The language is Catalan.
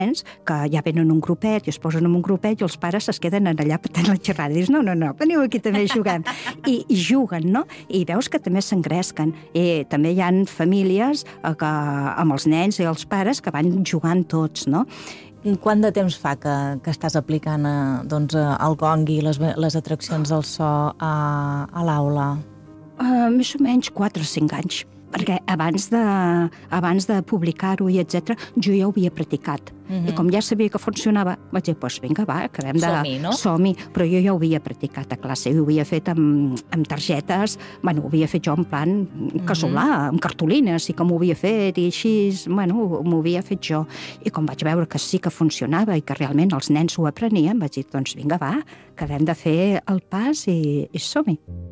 nens que ja venen un grupet i es posen en un grupet i els pares es queden allà patant la xerrada. I dius, no, veniu aquí també juguem. I juguen, no? I veus que també s'engresquen. I també hi ha famílies amb els nens i els pares que van jugant tots, no? Quant de temps fa que estàs aplicant el gong i les atraccions del so a l'aula? Més o menys 4 o 5 anys. Perquè abans de publicar-ho i etc., jo ja ho havia practicat. I com ja sabia que funcionava, vaig dir, doncs vinga, va, acabem de... Som-hi, no? Som-hi. Però jo ja ho havia practicat a classe i ho havia fet amb targetes, ho havia fet jo en plan casolà, amb cartolines, i com ho havia fet, i així, m'ho havia fet jo. I com vaig veure que sí que funcionava i que realment els nens ho aprenien, vaig dir, doncs vinga, va, acabem de fer el pas i som-hi.